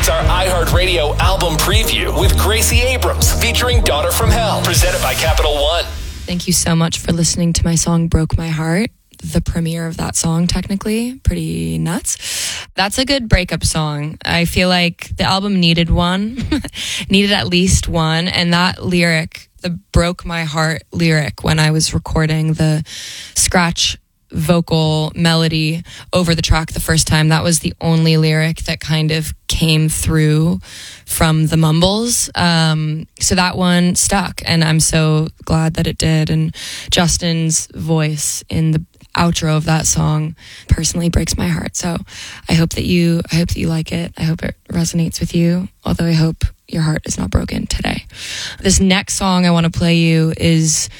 It's our iHeartRadio album preview with Gracie Abrams featuring Daughter from Hell, presented by Capital One. Thank you so much for listening to my song Broke My Heart. The premiere of that song, technically. Pretty nuts. That's a good breakup song. I feel like the album needed one, needed at least one. And that lyric, the Broke My Heart lyric, when I was recording the scratch vocal melody over the track the first time, that was the only lyric that kind of came through from the mumbles. So that one stuck, and I'm so glad that it did. And Justin's voice in the outro of that song personally breaks my heart. So I hope that you like it. I hope it resonates with you, although I hope your heart is not broken today. This next song I want to play you is